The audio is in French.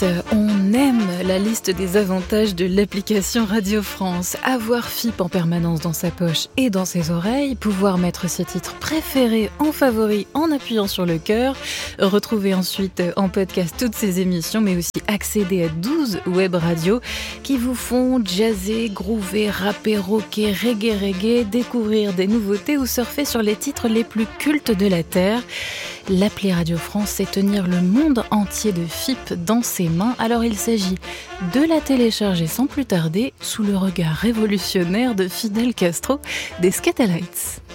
podcast. On aime la liste des avantages de l'application Radio France. Avoir FIP en permanence dans sa poche et dans ses oreilles, pouvoir mettre ses titres préférés en favoris en appuyant sur le cœur, retrouver ensuite en podcast toutes ces émissions, mais aussi accéder à 12 web radios qui vous font jazzer, groover, rapper, rocker, reggae, découvrir des nouveautés ou surfer sur les titres les plus cultes de la Terre. L'appli Radio France, c'est tenir le monde entier de FIP dans ses mains. Alors il s'agit de la télécharger sans plus tarder sous le regard révolutionnaire de Fidel Castro des Skatalites.